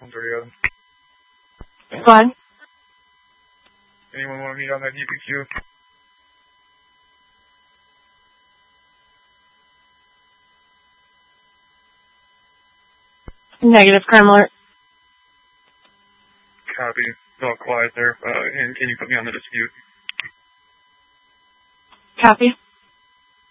Phone's already out. Go ahead. Anyone want to meet on that DPQ? Negative, crime alert. Copy. It's all quiet there. And can you put me on the dispute? Copy.